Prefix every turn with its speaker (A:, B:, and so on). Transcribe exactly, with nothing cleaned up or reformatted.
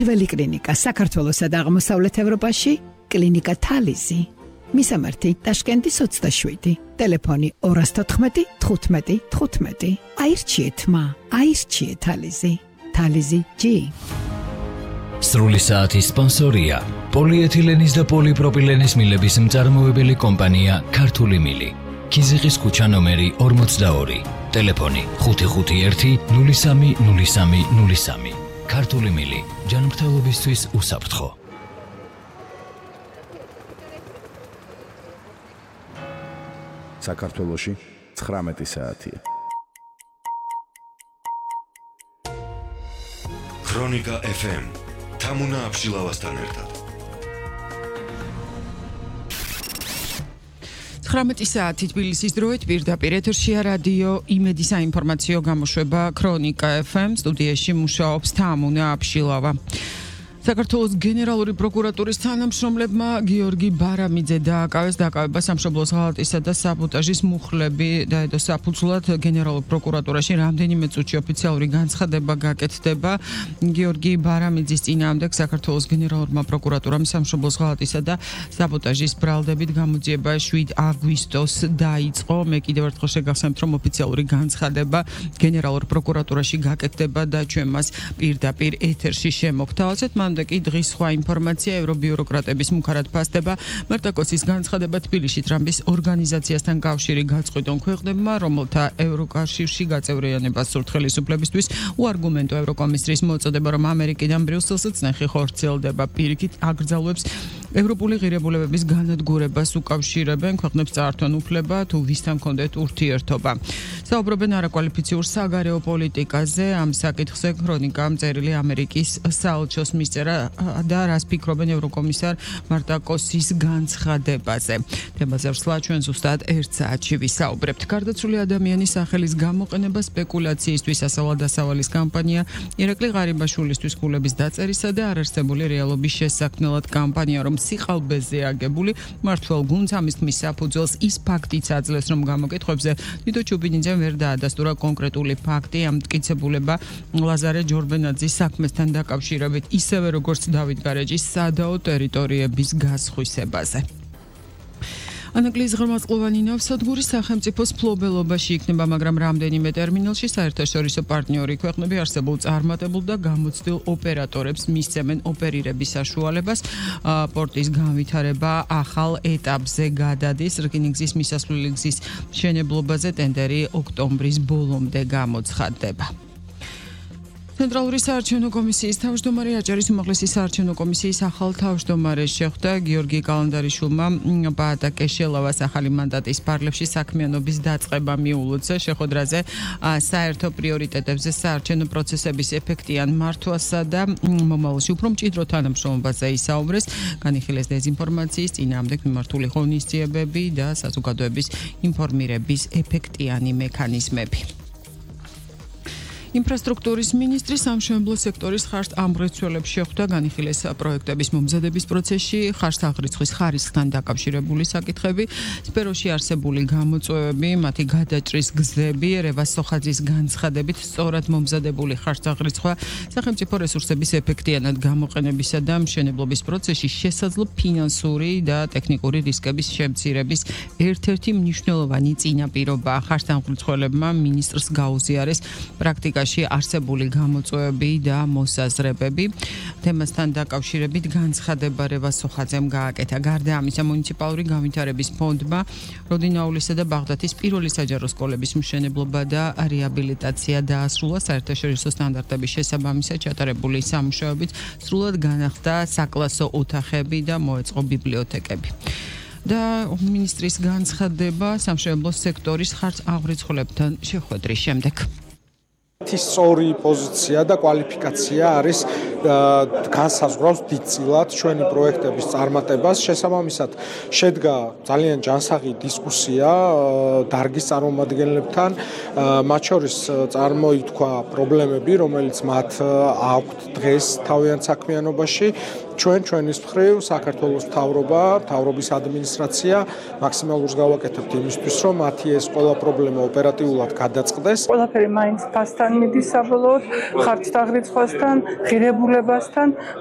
A: პირველი კლინიკა საქართველოსა და აღმოსავლეთ ევროპაში კლინიკა თალიზი. მისამართი ტაშკენტის ოცდაშვიდი. ტელეფონი ორი თოთხმეტი თხუთმეტი თხუთმეტი. აირჩიეთ მა, აირჩიეთ თალიზი. თალიზი ჯი.
B: სრული საათის სპონსორია პოლიეთილენის და პოლიპროპილენის მილების მწარმოებელი კომპანია ქართული მილი. ქიზიყის ქუჩა ნომერი ორმოცდაორი. ტელეფონი ხუთი ხუთი ერთი ნული სამი ნული სამი ნული სამი. ქართული მილი ჯანმრთელობისთვის უსაფრთხო.
C: საქართველოში ცხრამეტი საათია.
D: ქრონიკა ეფ ემ თამუნა აბშილავასთან ერთად.
E: ცხრამეტი საათი თბილისის დროით პირდაპირ ეთერშია რადიო იმედი საინფორმაციო გამოშვება ქრონიკა ეფ ემ სტუდიაში მუშაობს თამუნა აბშილავა. საქართველოს გენერალური პროკურატურის თანამშრომლებმა გიორგი ბარამიძე დააკავეს დაკავება სამშობლოს ღალატისა და საბოტაჟის მუხლები დაედო საფუძვლად გენერალურ პროკურატურაში რამდენიმე წუთში ოფიციალური განცხადება გაკეთდება. გიორგი ბარამიძის წინააღმდეგ საქართველოს გენერალურმა პროკურატურამ სამშობლოს ღალატისა და საბოტაჟის ბრალდებით გამოძიება შვიდ აგვისტოს დაიწყო. მე კიდევ ერთხელ შეგახსენებთ, რომ ოფიციალური განცხადება გენერალურ პროკურატურაში გაკეთდება და ჩვენ მას პირდაპირ ეთერში შემოგთავაზებთ. მანდა კი დღის სხვა ინფორმაცია ევრობიუროკრატების მუქარად ფასდება მარტაკოსის განცხადება თბილისში ტრამპის ორგანიზაციასთან კავშირი გაწყვიტონ ქვეყნებმა, რომელთა ევროკავშირში გაწევრიანებას სურთ ხელისუფლებისთვის უარგუმენტო ევროკომისიის მოწოდება, რომ ამერიკიდან ბრიუსელსაც ნახი ხორციელდება პირიქით აკრძალვებს ევროპული ღირებულებების განადგურებას უკავშირებენ ქვეყნებს წაართვენ უფლება თუ ვისთან კონდეთ ურთიერთობა. საუბრობენ არაკვალიფიციურ საგარეო პოლიტიკაზე, ამ საკითხზე ქრონიკამ წერილი ამერიკის საელჩოს მისწერა და რას ფიქრობენ ევროკომისარ მარტაკოსის განცხადებაზე. თემაზე ვსვლა ჩვენ ზუსტად ერთ საათში ვისაუბრებთ. გარდაცვლილი ადამიანის სახელის გამოყენება სპეკულაციისთვის ასავალ-დასავალის კამპანია, ირაკლი ღარიბაშვილისთვის გულების დაწერისა და არარსებული რეალობის შესაქმნელად კამპანია, რომ სიყალბეზე აგებული მართლ გუნდს ამის თქმის საფუძველს ის ფაქტიც აძლევს, რომ გამოკითხვებზე დიდო ჩუბინიძემ ვერ დაადასტურა კონკრეტული ფაქტი ამ მტკიცებულება ლაზარე ჯორბენაძის საქმესთან დაკავშირებით, ისევე როგორც დავით გარეჯის სადაო ტერიტორიების გასხვისებაზე. ანაკლიის ღრმაწყლოვანი ნავსადგური სახელმწიფოს ფლობელობაში იქნება, მაგრამ რამდენიმე ტერმინალში საერთაშორისო პარტნიორი ქვეყნები არსებულ წარმატებულ და გამოცდილ ოპერატორებს მისცემენ ოპერირების საშუალებას. პორტის განვითარება ახალ ეტაპზე გადადის. რკინიგზის მისასვლელი გზის მშენებლობაზე ტენდერი ოქტომბრის ბოლომდე გამოცხადდება. ცენტრალური საარჩევნო კომისიის თავმჯდომარე აჭარის უმაღლესი საარჩევნო კომისიის ახალ თავმჯდომარეს შეხვდა. გიორგი კალანდარიშვილმა ბაატა კეშელავას ახალი მანდატის პარლებში საქმიანობის დაწყება მიულოცა. შეხვედრაზე საერთო პრიორიტეტებზე საარჩევნო პროცესების ეფექტიან მართვასა და მომავალში უფრო მჭიდრო თანამშრომლობაზე ისაუბრეს. განიხილეს დეზინფორმაციის წინააღმდეგ მიმართული ღონისძიებები და საზოგადოების ინფორმირების ეფექტიანი მექანიზმები. ინფრასტრუქტურის მინისტრი სამშენებლო სექტორის ხარჯ ამღრიცველებს შეხვდა. განიხილეს პროექტების მომზადების პროცესში ხარჯ-აღრიცხვის ხარისხთან დაკავშირებული საკითხები, სფეროში არსებული გამოწვევები, მათი გადაჭრის გზები, რევაზ სოხაძის განცხადებით სწორად მომზადებული ხარჯ-აღრიცხვა სახელმწიფო რესურსების ეფექტიანად გამოყენებისა და მშენებლობის პროცესში შესაძლო ფინანსური და ტექნიკური რისკების შემცირების ერთ-ერთი მნიშვნელოვანი წინაპირობაა. ხარჯ-აღრიცხველებმა მინისტრს გაუზიარეს პრაქტიკა არსებული გამოწვევები და მოსაზრებები. თემასთან დაკავშირებით განცხადება რევაზ სოხაძემ გააკეთა. გარდა ამისა, მუნიციპალური განვითარების ფონდმა როდინაულისა და ბაღდათის პირველი საჯარო სკოლების მშენებლობა და რეაბილიტაცია დაასრულა. საერთაშორისო სტანდარტების შესაბამისად ჩატარებული სამუშაოებით სრულად განახდა საკლასო ოთახები და მოეწყო ბიბლიოთეკები. და მინისტრის განცხადება სამშენებლო სექტორის ხარჯ-აღრიცხვლებთან შეხვედრის შემდეგ.
F: სწორი პოზიცია და კვალიფიკაცია არის განსაზღვრავს დიდწილად ჩვენი პროექტების წარმატებას. შესაბამისად შედგა ძალიან ჯანსაღი დისკუსია დარგის წარმომადგენლებთან, მათ შორის წარმოითქვა პრობლემები, რომელიც მათ აქვთ დღეს თავიანთ საქმიანობაში. ჩვენ ჩვენის მხრივ საქართველოს მთავრობა, მთავრობის ადმინისტრაცია მაქსიმალურს გავაკეთებთ იმისთვის, რომ მათი ეს ყველა პრობლემა ოპერატიულად გადაწყდეს.
G: ყველაფერი მაინც ფასთან მიდის საბოლოოდ ხარჯ-აღრიცხვასთან, ღირებულების შესრულებასთან